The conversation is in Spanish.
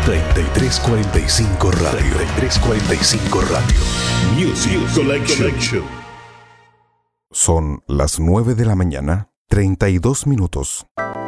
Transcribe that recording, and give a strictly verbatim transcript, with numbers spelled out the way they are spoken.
treinta y tres cuarenta y cinco Radio. treinta y tres cuarenta y cinco Radio. Music Collection. Son las nueve de la mañana, treinta y dos minutos.